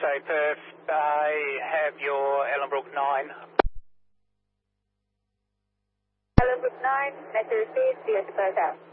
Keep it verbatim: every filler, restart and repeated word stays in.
X-ray Perth, I have your Ellenbrook nine. Ellenbrook nine, measure speed, via Perth out.